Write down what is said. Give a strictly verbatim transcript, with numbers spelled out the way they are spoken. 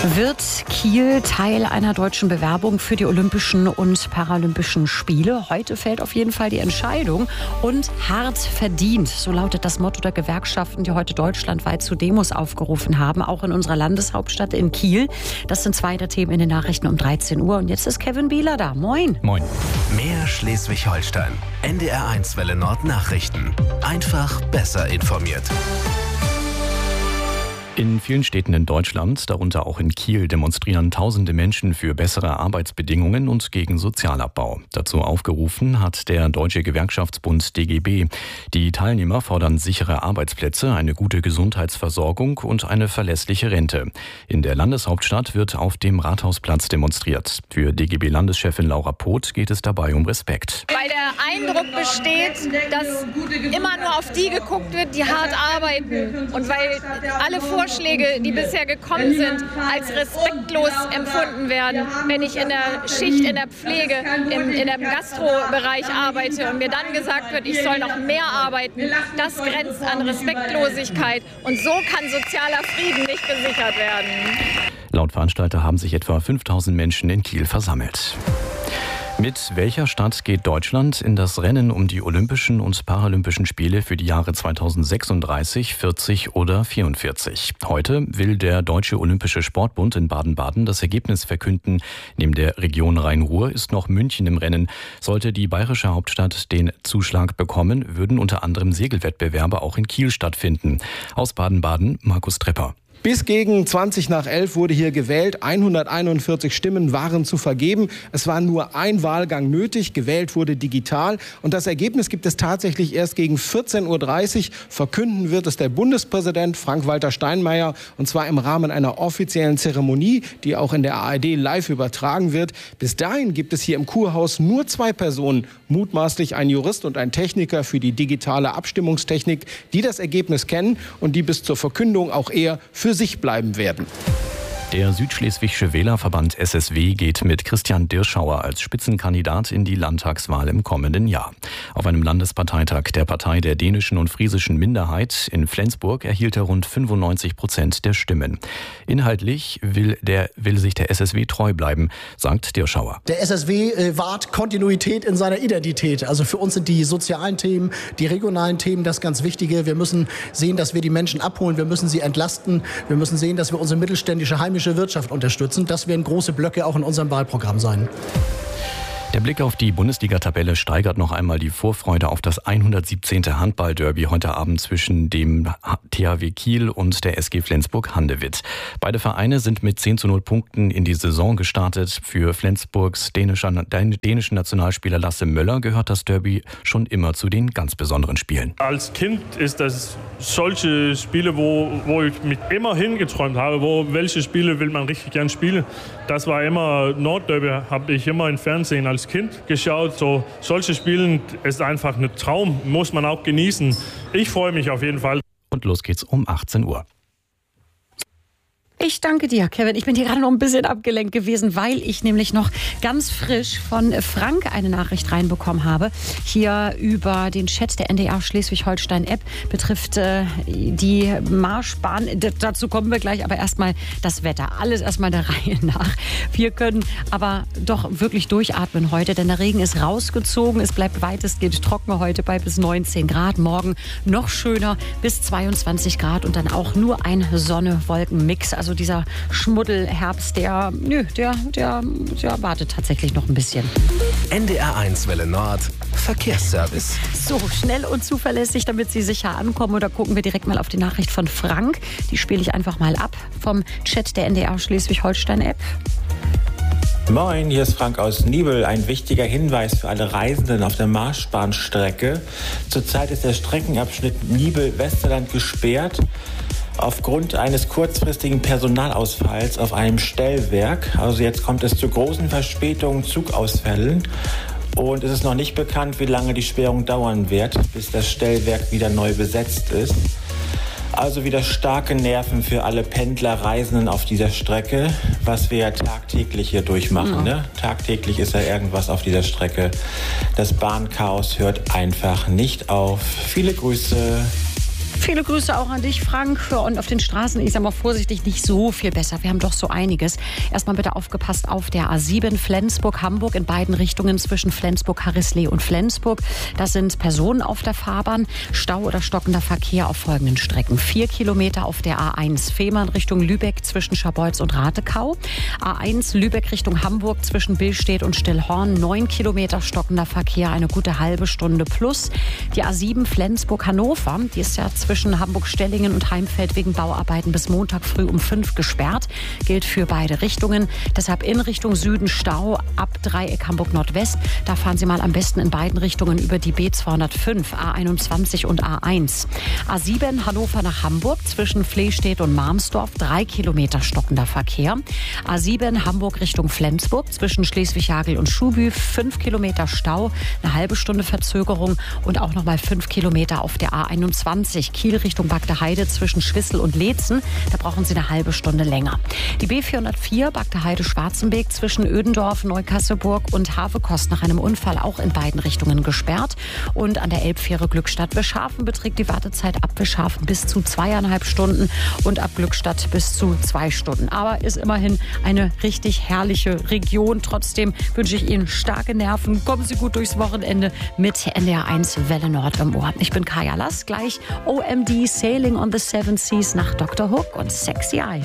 Wird Kiel Teil einer deutschen Bewerbung für die Olympischen und Paralympischen Spiele? Heute fällt auf jeden Fall die Entscheidung und hart verdient. So lautet das Motto der Gewerkschaften, die heute deutschlandweit zu Demos aufgerufen haben, auch in unserer Landeshauptstadt in Kiel. Das sind zwei der Themen in den Nachrichten um dreizehn Uhr. Und jetzt ist Kevin Bieler da. Moin. Moin. Mehr Schleswig-Holstein. N D R eins Welle Nord Nachrichten. Einfach besser informiert. In vielen Städten in Deutschland, darunter auch in Kiel, demonstrieren tausende Menschen für bessere Arbeitsbedingungen und gegen Sozialabbau. Dazu aufgerufen hat der Deutsche Gewerkschaftsbund D G B. Die Teilnehmer fordern sichere Arbeitsplätze, eine gute Gesundheitsversorgung und eine verlässliche Rente. In der Landeshauptstadt wird auf dem Rathausplatz demonstriert. Für D G B-Landeschefin Laura Poth geht es dabei um Respekt. Weil der Eindruck besteht, dass immer nur auf die geguckt wird, die hart arbeiten. Und weil alle Vorschläge, die bisher gekommen sind, als respektlos empfunden werden, wenn ich in der Schicht, in der Pflege, in, in dem Gastrobereich arbeite und mir dann gesagt wird, ich soll noch mehr arbeiten, das grenzt an Respektlosigkeit. Und so kann sozialer Frieden nicht gesichert werden. Laut Veranstalter haben sich etwa fünftausend Menschen in Kiel versammelt. Mit welcher Stadt geht Deutschland in das Rennen um die Olympischen und Paralympischen Spiele für die Jahre zweitausendsechsunddreißig, vierzig oder vierundvierzig? Heute will der Deutsche Olympische Sportbund in Baden-Baden das Ergebnis verkünden. Neben der Region Rhein-Ruhr ist noch München im Rennen. Sollte die bayerische Hauptstadt den Zuschlag bekommen, würden unter anderem Segelwettbewerbe auch in Kiel stattfinden. Aus Baden-Baden, Markus Trepper. Bis gegen zwanzig nach elf wurde hier gewählt. hunderteinundvierzig Stimmen waren zu vergeben. Es war nur ein Wahlgang nötig. Gewählt wurde digital. Und das Ergebnis gibt es tatsächlich erst gegen vierzehn Uhr dreißig. Verkünden wird es der Bundespräsident Frank-Walter Steinmeier. Und zwar im Rahmen einer offiziellen Zeremonie, die auch in der A R D live übertragen wird. Bis dahin gibt es hier im Kurhaus nur zwei Personen, mutmaßlich ein Jurist und ein Techniker für die digitale Abstimmungstechnik, die das Ergebnis kennen und die bis zur Verkündung auch eher für sich bleiben werden. Der Südschleswigsche Wählerverband S S W geht mit Christian Dirschauer als Spitzenkandidat in die Landtagswahl im kommenden Jahr. Auf einem Landesparteitag der Partei der dänischen und friesischen Minderheit in Flensburg erhielt er rund fünfundneunzig Prozent der Stimmen. Inhaltlich will, der, will sich der S S W treu bleiben, sagt Dirschauer. Der S S W äh, wahrt Kontinuität in seiner Identität. Also für uns sind die sozialen Themen, die regionalen Themen das ganz Wichtige. Wir müssen sehen, dass wir die Menschen abholen. Wir müssen sie entlasten. Wir müssen sehen, dass wir unsere mittelständische heimische Wirtschaft unterstützen. Das werden große Blöcke auch in unserem Wahlprogramm sein. Der Blick auf die Bundesliga-Tabelle steigert noch einmal die Vorfreude auf das hundertsiebzehnte Handball-Derby heute Abend zwischen dem T H W Kiel und der S G Flensburg-Handewitt. Beide Vereine sind mit zehn zu null Punkten in die Saison gestartet. Für Flensburgs dänischer, dänischen Nationalspieler Lasse Möller gehört das Derby schon immer zu den ganz besonderen Spielen. Als Kind ist das solche Spiele, wo, wo ich mich immer hingeträumt habe, wo welche Spiele will man richtig gern spielen. Das war immer Nordderby, habe ich immer im Fernsehen als Kind geschaut. So, solche Spiele ist einfach ein Traum, muss man auch genießen. Ich freue mich auf jeden Fall. Und los geht's um achtzehn Uhr. Ich danke dir, Kevin. Ich bin hier gerade noch ein bisschen abgelenkt gewesen, weil ich nämlich noch ganz frisch von Frank eine Nachricht reinbekommen habe. Hier über den Chat der N D R Schleswig-Holstein-App betrifft äh, die Marschbahn. D- dazu kommen wir gleich, aber erstmal das Wetter. Alles erstmal der Reihe nach. Wir können aber doch wirklich durchatmen heute, denn der Regen ist rausgezogen. Es bleibt weitestgehend trocken heute bei bis neunzehn Grad. Morgen noch schöner bis zweiundzwanzig Grad und dann auch nur ein Sonne-Wolken-Mix. Also dieser Schmuddelherbst, der, nö, der, der, der wartet tatsächlich noch ein bisschen. N D R eins Welle Nord Verkehrsservice. So, schnell und zuverlässig, damit Sie sicher ankommen. Oder gucken wir direkt mal auf die Nachricht von Frank. Die spiele ich einfach mal ab vom Chat der N D R Schleswig-Holstein-App. Moin, hier ist Frank aus Nibel. Ein wichtiger Hinweis für alle Reisenden auf der Marschbahnstrecke. Zurzeit ist der Streckenabschnitt Nibel-Westerland gesperrt. Aufgrund eines kurzfristigen Personalausfalls auf einem Stellwerk. Also jetzt kommt es zu großen Verspätungen, Zugausfällen. Und es ist noch nicht bekannt, wie lange die Sperrung dauern wird, bis das Stellwerk wieder neu besetzt ist. Also wieder starke Nerven für alle Pendler, Reisenden auf dieser Strecke, was wir ja tagtäglich hier durchmachen. Mhm. Ne? Tagtäglich ist ja irgendwas auf dieser Strecke. Das Bahnchaos hört einfach nicht auf. Viele Grüße. Viele Grüße auch an dich, Frank. Und auf den Straßen, ich sag mal vorsichtig, nicht so viel besser. Wir haben doch so einiges. Erstmal bitte aufgepasst auf der A sieben Flensburg-Hamburg in beiden Richtungen zwischen Flensburg-Harrislee und Flensburg. Das sind Personen auf der Fahrbahn. Stau oder stockender Verkehr auf folgenden Strecken. Vier Kilometer auf der A eins Fehmarn Richtung Lübeck zwischen Scharbeutz und Ratekau. A eins Lübeck Richtung Hamburg zwischen Billstedt und Stillhorn. Neun Kilometer stockender Verkehr, eine gute halbe Stunde plus. Die A sieben Flensburg-Hannover, die ist ja zwischen Hamburg-Stellingen und Heimfeld wegen Bauarbeiten bis Montag früh um fünf gesperrt. Gilt für beide Richtungen. Deshalb in Richtung Süden Stau ab Dreieck Hamburg Nordwest. Da fahren Sie mal am besten in beiden Richtungen über die B zweihundertfünf, A einundzwanzig und A eins. A sieben Hannover nach Hamburg zwischen Flehstedt und Marmsdorf. Drei Kilometer stockender Verkehr. A sieben Hamburg Richtung Flensburg zwischen Schleswig-Hagel und Schuhbü. Fünf Kilometer Stau, eine halbe Stunde Verzögerung und auch noch mal fünf Kilometer auf der A einundzwanzig. Kiel Richtung Bagdeheide zwischen Schwissel und Leetzen. Da brauchen Sie eine halbe Stunde länger. Die B vierhundertvier Bagdeheide-Schwarzenbeek zwischen Ödendorf, Neukasselburg und Havekost nach einem Unfall auch in beiden Richtungen gesperrt. Und an der Elbfähre Glückstadt-Wischhafen beträgt die Wartezeit ab Wischhafen bis zu zweieinhalb Stunden und ab Glückstadt bis zu zwei Stunden. Aber ist immerhin eine richtig herrliche Region. Trotzdem wünsche ich Ihnen starke Nerven. Kommen Sie gut durchs Wochenende mit N D R eins Welle Nord im Ohr. Ich bin Kaya Lass. Gleich O M D Sailing on the Seven Seas nach Doktor Hook und Sexy Eyes.